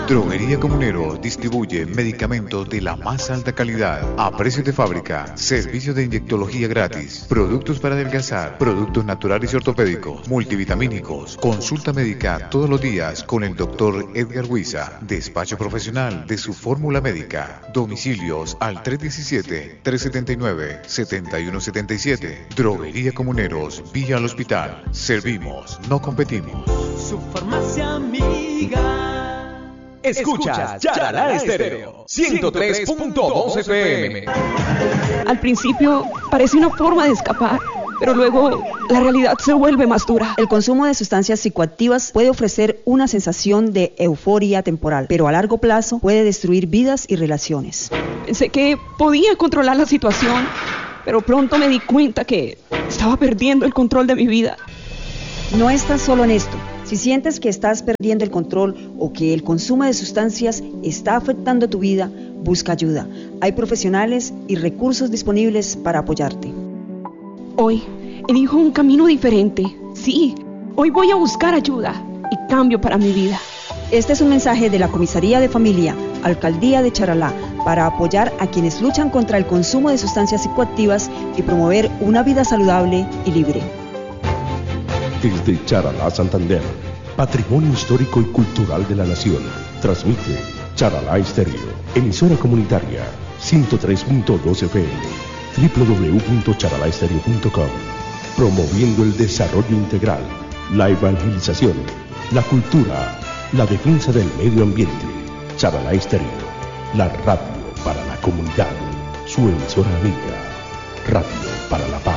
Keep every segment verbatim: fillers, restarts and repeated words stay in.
Droguería Comunero distribuye medicamentos de la más alta calidad a precios de fábrica, servicio de inyectología gratis, productos para adelgazar, productos naturales y ortopédicos, multivitamínicos, consulta médica todos los días con el doctor Edgar Huiza, despacho profesional de su fórmula médica, domicilios al tres uno siete, tres siete nueve, siete uno siete siete, Droguería Comuneros, vía al hospital, servimos, no competimos. Su farmacia amiga. Escuchas Charalá Estéreo ciento tres punto dos F M. Al principio parece una forma de escapar, pero luego la realidad se vuelve más dura. El consumo de sustancias psicoactivas puede ofrecer una sensación de euforia temporal, pero a largo plazo puede destruir vidas y relaciones. Pensé que podía controlar la situación, pero pronto me di cuenta que estaba perdiendo el control de mi vida. No estás solo en esto. Si sientes que estás perdiendo el control o que el consumo de sustancias está afectando tu vida, busca ayuda. Hay profesionales y recursos disponibles para apoyarte. Hoy elijo un camino diferente. Sí, hoy voy a buscar ayuda y cambio para mi vida. Este es un mensaje de la Comisaría de Familia, Alcaldía de Charalá, para apoyar a quienes luchan contra el consumo de sustancias psicoactivas y promover una vida saludable y libre. Desde Charalá, Santander, Patrimonio Histórico y Cultural de la Nación, transmite Charalá Estéreo, emisora comunitaria ciento tres punto dos F M, doble u doble u doble u punto charalá estéreo punto com, promoviendo el desarrollo integral, la evangelización, la cultura, la defensa del medio ambiente. Charalá Estéreo, la radio para la comunidad, su emisora amiga, radio para la paz.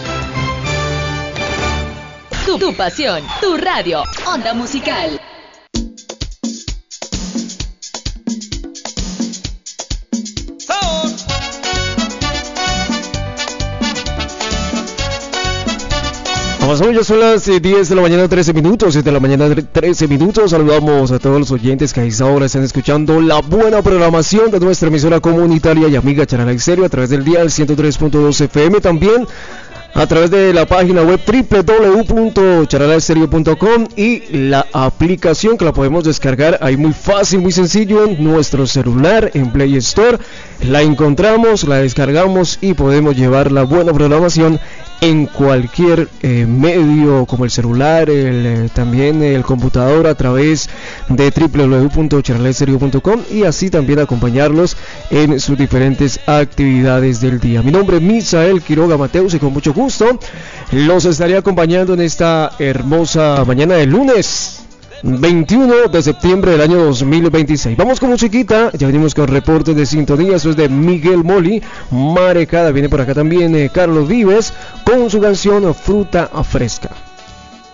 Tu, tu pasión, tu radio, Onda Musical. Vamos, ya son las diez de la mañana, trece minutos, siete de la mañana, trece minutos. Saludamos a todos los oyentes que a esta hora están escuchando la buena programación de nuestra emisora comunitaria y amiga Charalá Estéreo a través del dial ciento tres punto dos F M, también a través de la página web doble u doble u doble u punto charalá estéreo punto com y la aplicación que la podemos descargar ahí muy fácil, muy sencillo en nuestro celular, en Play Store. La encontramos, la descargamos y podemos llevar la buena programación en cualquier eh, medio como el celular, el, eh, también el computador a través de doble u doble u doble u punto charalá estéreo punto com y así también acompañarlos en sus diferentes actividades del día. Mi nombre es Misael Quiroga Mateus y con mucho gusto los estaré acompañando en esta hermosa mañana de lunes veintiuno de septiembre del año dos mil veintiséis. Vamos con musiquita, ya venimos con reportes de sintonía. Esto es de Miguel Moli, Marecada. Viene por acá también eh, Carlos Vives con su canción Fruta Fresca.